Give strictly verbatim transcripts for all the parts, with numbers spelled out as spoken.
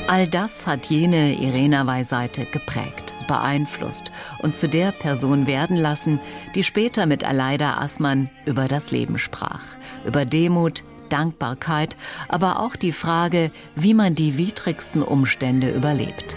All das hat jene Irena Weiseite geprägt, beeinflusst und zu der Person werden lassen, die später mit Aleida Assmann über das Leben sprach. Über Demut, Dankbarkeit, aber auch die Frage, wie man die widrigsten Umstände überlebt.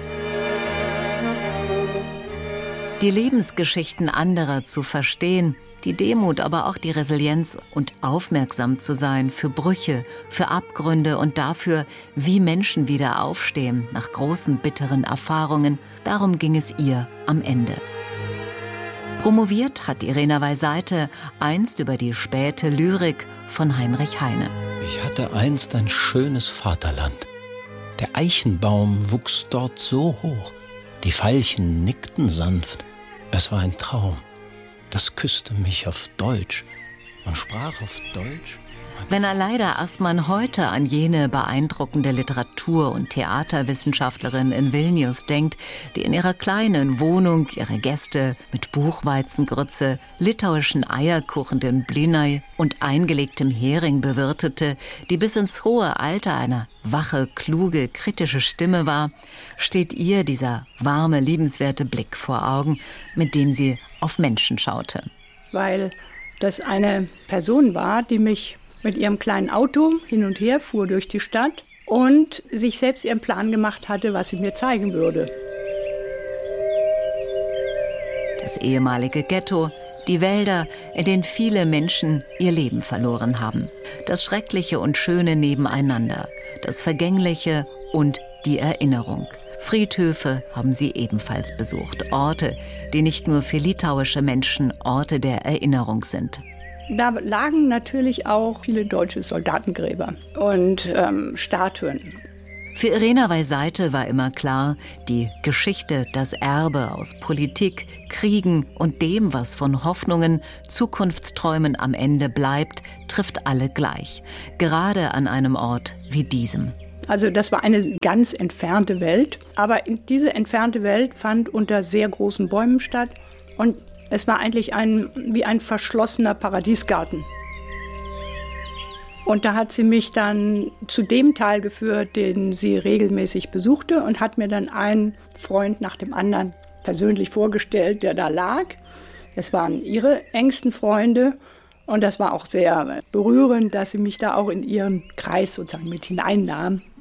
Die Lebensgeschichten anderer zu verstehen, die Demut, aber auch die Resilienz und aufmerksam zu sein für Brüche, für Abgründe und dafür, wie Menschen wieder aufstehen nach großen, bitteren Erfahrungen, darum ging es ihr am Ende. Promoviert hat Irena Weiseite einst über die späte Lyrik von Heinrich Heine. Ich hatte einst ein schönes Vaterland. Der Eichenbaum wuchs dort so hoch, die Veilchen nickten sanft. Es war ein Traum. Das küsste mich auf Deutsch und sprach auf Deutsch. Wenn Aleida Assmann heute an jene beeindruckende Literatur- und Theaterwissenschaftlerin in Vilnius denkt, die in ihrer kleinen Wohnung ihre Gäste mit Buchweizengrütze, litauischen Eierkuchen, den Blynai und eingelegtem Hering bewirtete, die bis ins hohe Alter eine wache, kluge, kritische Stimme war, steht ihr dieser warme, liebenswerte Blick vor Augen, mit dem sie auf Menschen schaute. Weil das eine Person war, die mich mit ihrem kleinen Auto hin und her fuhr durch die Stadt und sich selbst ihren Plan gemacht hatte, was sie mir zeigen würde. Das ehemalige Ghetto, die Wälder, in denen viele Menschen ihr Leben verloren haben. Das Schreckliche und Schöne nebeneinander, das Vergängliche und die Erinnerung. Friedhöfe haben sie ebenfalls besucht, Orte, die nicht nur für litauische Menschen Orte der Erinnerung sind. Da lagen natürlich auch viele deutsche Soldatengräber und ähm, Statuen. Für Irena Weiseite war immer klar, die Geschichte, das Erbe aus Politik, Kriegen und dem, was von Hoffnungen, Zukunftsträumen am Ende bleibt, trifft alle gleich. Gerade an einem Ort wie diesem. Also das war eine ganz entfernte Welt, aber diese entfernte Welt fand unter sehr großen Bäumen statt und es war eigentlich ein, wie ein verschlossener Paradiesgarten. Und da hat sie mich dann zu dem Teil geführt, den sie regelmäßig besuchte und hat mir dann einen Freund nach dem anderen persönlich vorgestellt, der da lag. Es waren ihre engsten Freunde und das war auch sehr berührend, dass sie mich da auch in ihren Kreis sozusagen mit hineinnahm.